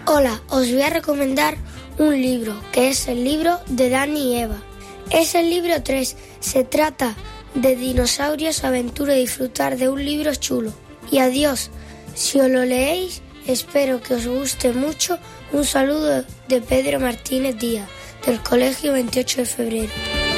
Hola, os voy a recomendar un libro, que es el libro de Dani y Eva. Es el libro 3, se trata de dinosaurios, aventura y disfrutar de un libro chulo. Y adiós, si os lo leéis, espero que os guste mucho. Un saludo de Pedro Martínez Díaz, del Colegio 28 de Febrero.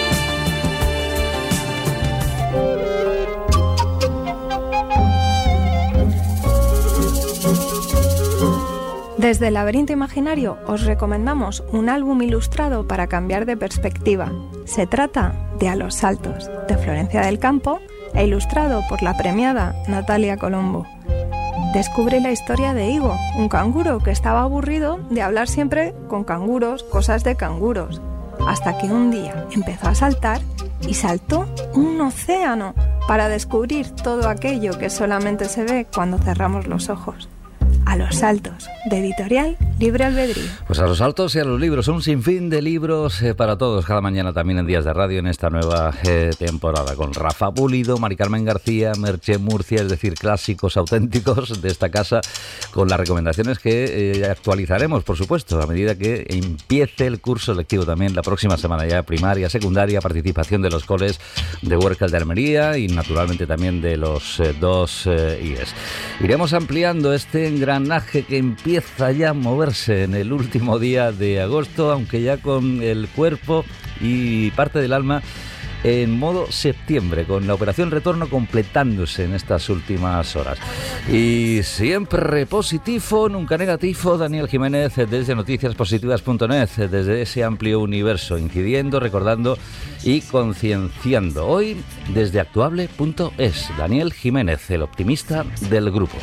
Desde el Laberinto Imaginario os recomendamos un álbum ilustrado para cambiar de perspectiva. Se trata de A los Saltos, de Florencia del Campo, e ilustrado por la premiada Natalia Colombo. Descubre la historia de Igo, un canguro que estaba aburrido de hablar siempre con canguros, cosas de canguros, hasta que un día empezó a saltar y saltó un océano para descubrir todo aquello que solamente se ve cuando cerramos los ojos. A los Saltos, de Editorial Libre Albedrío. Pues a los saltos y a los libros, un sinfín de libros para todos, cada mañana también en Días de Radio en esta nueva temporada, con Rafa Pulido, Mari Carmen García, Merche Murcia, es decir, clásicos auténticos de esta casa, con las recomendaciones que actualizaremos, por supuesto, a medida que empiece el curso lectivo también la próxima semana, ya primaria, secundaria, participación de los coles de Huércal de Almería y naturalmente también de los dos IES. Iremos ampliando este engranaje que empieza ya a moverse en el último día de agosto, aunque ya con el cuerpo y parte del alma en modo septiembre, con la operación retorno completándose en estas últimas horas. Y siempre positivo, nunca negativo, Daniel Jiménez desde noticiaspositivas.net, desde ese amplio universo, incidiendo, recordando y concienciando. Hoy desde actuable.es, Daniel Jiménez, el optimista del grupo.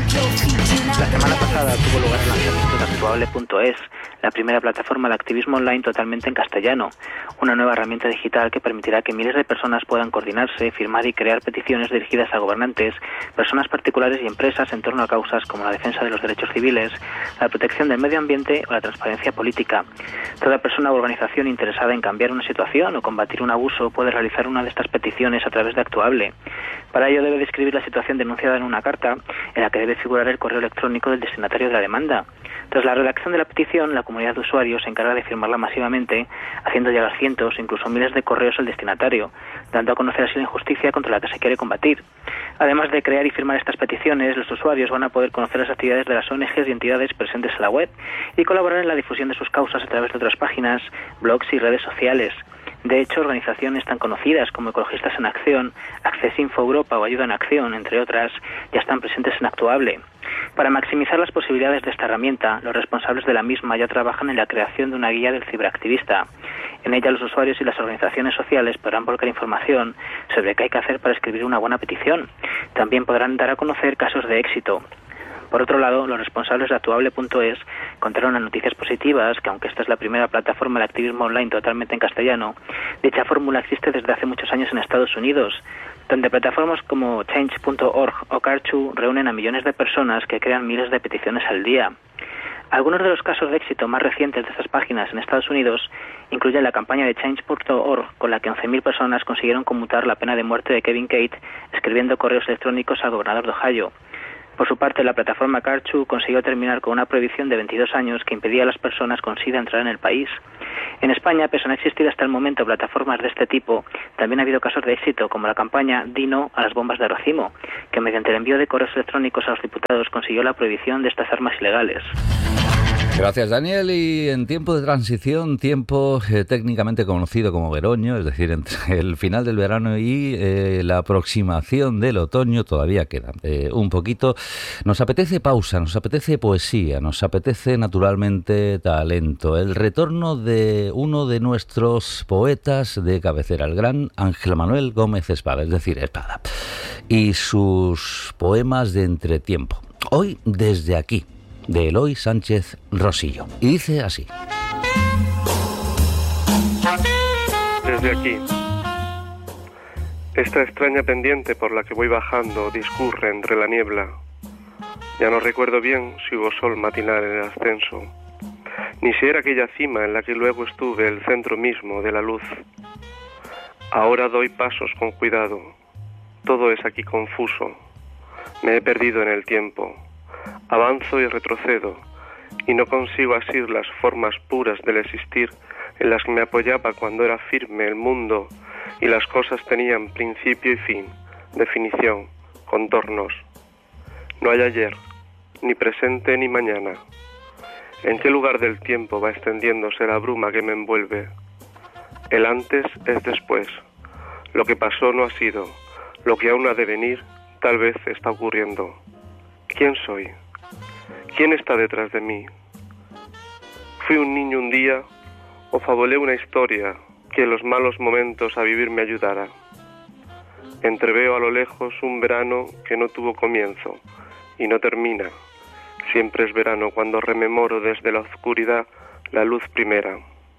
La semana pasada tuvo lugar el lanzamiento de actuable.es, la primera plataforma de activismo online totalmente en castellano, una nueva herramienta digital que permitirá que miles de personas puedan coordinarse, firmar y crear peticiones dirigidas a gobernantes, personas particulares y empresas en torno a causas como la defensa de los derechos civiles, la protección del medio ambiente o la transparencia política. Toda persona o organización interesada en cambiar una situación o combatir un abuso puede realizar una de estas peticiones a través de Actuable. Para ello debe describir la situación denunciada en una carta en la que debe figurar el correo electrónico del destinatario de la demanda. Tras la redacción de la petición, la comunidad de usuarios se encarga de firmarla masivamente, haciendo llegar cientos, incluso miles de correos al destinatario, dando a conocer así la injusticia contra la que se quiere combatir. Además de crear y firmar estas peticiones, los usuarios van a poder conocer las actividades de las ONGs y entidades presentes en la web y colaborar en la difusión de sus causas a través de otras páginas, blogs y redes sociales. De hecho, organizaciones tan conocidas como Ecologistas en Acción, Access Info Europa o Ayuda en Acción, entre otras, ya están presentes en Actuable. Para maximizar las posibilidades de esta herramienta, los responsables de la misma ya trabajan en la creación de una guía del ciberactivista. En ella los usuarios y las organizaciones sociales podrán volcar información sobre qué hay que hacer para escribir una buena petición. También podrán dar a conocer casos de éxito. Por otro lado, los responsables de actuable.es contaron a Noticias Positivas que, aunque esta es la primera plataforma de activismo online totalmente en castellano, dicha fórmula existe desde hace muchos años en Estados Unidos, donde plataformas como Change.org o Karchu reúnen a millones de personas que crean miles de peticiones al día. Algunos de los casos de éxito más recientes de estas páginas en Estados Unidos incluyen la campaña de Change.org, con la que 11.000 personas consiguieron conmutar la pena de muerte de Kevin Cate escribiendo correos electrónicos al gobernador de Ohio. Por su parte, la plataforma Karchu consiguió terminar con una prohibición de 22 años que impedía a las personas con SIDA entrar en el país. En España, pese a no existir hasta el momento plataformas de este tipo, también ha habido casos de éxito, como la campaña Dino a las bombas de racimo, que mediante el envío de correos electrónicos a los diputados consiguió la prohibición de estas armas ilegales. Gracias, Daniel. Y en tiempo de transición, tiempo técnicamente conocido como veroño, es decir, entre el final del verano y la aproximación del otoño, todavía queda un poquito. Nos apetece pausa, nos apetece poesía, nos apetece naturalmente talento. El retorno de uno de nuestros poetas de cabecera, el gran Ángel Manuel Gómez Espada, es decir, Espada, y sus poemas de entretiempo. Hoy, desde aquí, de Eloy Sánchez Rosillo. Y dice así. Desde aquí. Esta extraña pendiente por la que voy bajando discurre entre la niebla. Ya no recuerdo bien si hubo sol matinal en el ascenso, ni si era aquella cima en la que luego estuve el centro mismo de la luz. Ahora doy pasos con cuidado. Todo es aquí confuso. Me he perdido en el tiempo. Avanzo y retrocedo, y no consigo asir las formas puras del existir en las que me apoyaba cuando era firme el mundo y las cosas tenían principio y fin, definición, contornos. No hay ayer, ni presente ni mañana. ¿En qué lugar del tiempo va extendiéndose la bruma que me envuelve? El antes es después. Lo que pasó no ha sido. Lo que aún ha de venir tal vez está ocurriendo. ¿Quién soy? ¿Quién está detrás de mí? ¿Fui un niño un día o fabulé una historia que en los malos momentos a vivir me ayudara? Entreveo a lo lejos un verano que no tuvo comienzo y no termina. Siempre es verano cuando rememoro desde la oscuridad la luz primera.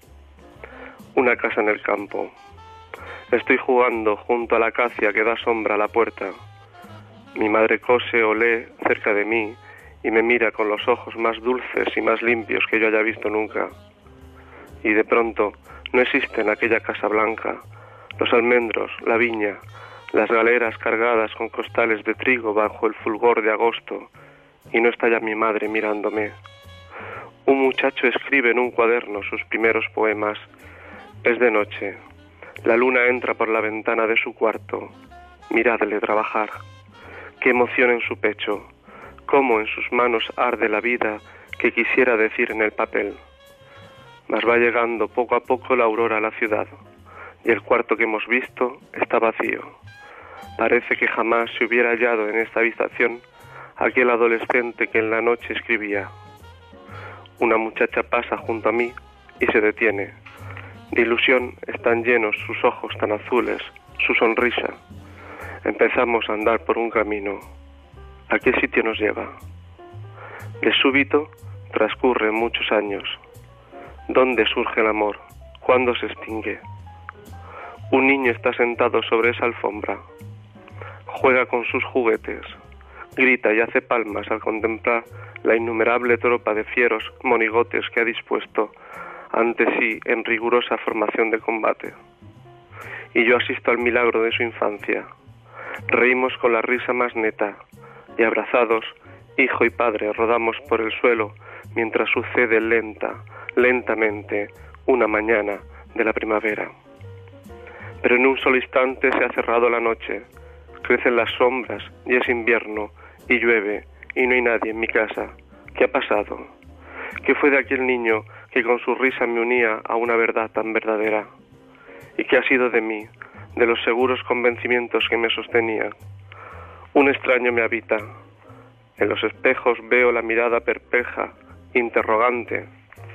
Una casa en el campo. Estoy jugando junto a la acacia que da sombra a la puerta. Mi madre cose o lee cerca de mí y me mira con los ojos más dulces y más limpios que yo haya visto nunca. Y de pronto no existe en aquella casa blanca los almendros, la viña, las galeras cargadas con costales de trigo bajo el fulgor de agosto, y no está ya mi madre mirándome. Un muchacho escribe en un cuaderno sus primeros poemas. Es de noche. La luna entra por la ventana de su cuarto. Miradle trabajar. Qué emoción en su pecho. Cómo en sus manos arde la vida que quisiera decir en el papel. Mas va llegando poco a poco la aurora a la ciudad, y el cuarto que hemos visto está vacío. Parece que jamás se hubiera hallado en esta habitación aquel adolescente que en la noche escribía. Una muchacha pasa junto a mí y se detiene. De ilusión están llenos sus ojos tan azules, su sonrisa. Empezamos a andar por un camino. ¿A qué sitio nos lleva? De súbito transcurren muchos años. ¿Dónde surge el amor? ¿Cuándo se extingue? Un niño está sentado sobre esa alfombra. Juega con sus juguetes. Grita y hace palmas al contemplar la innumerable tropa de fieros monigotes que ha dispuesto ante sí en rigurosa formación de combate. Y yo asisto al milagro de su infancia. Reímos con la risa más neta y abrazados, hijo y padre, rodamos por el suelo mientras sucede lentamente, una mañana de la primavera. Pero en un solo instante se ha cerrado la noche, crecen las sombras y es invierno y llueve y no hay nadie en mi casa. ¿Qué ha pasado? ¿Qué fue de aquel niño que con su risa me unía a una verdad tan verdadera? ¿Y qué ha sido de mí, de los seguros convencimientos que me sostenían? Un extraño me habita. En los espejos veo la mirada perpleja, interrogante,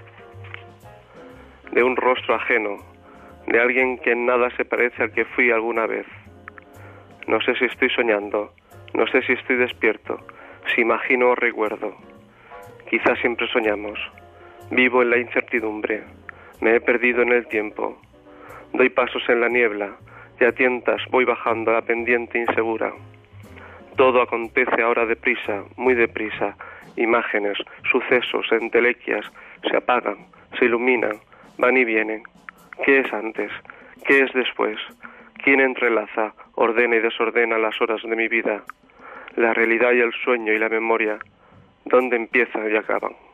de un rostro ajeno, de alguien que en nada se parece al que fui alguna vez. No sé si estoy soñando, no sé si estoy despierto, si imagino o recuerdo. Quizás siempre soñamos. Vivo en la incertidumbre, me he perdido en el tiempo. Doy pasos en la niebla y a tientas voy bajando la pendiente insegura. Todo acontece ahora deprisa, muy deprisa. Imágenes, sucesos, entelequias se apagan, se iluminan, van y vienen. ¿Qué es antes? ¿Qué es después? ¿Quién entrelaza, ordena y desordena las horas de mi vida? La realidad y el sueño y la memoria, ¿dónde empiezan y acaban?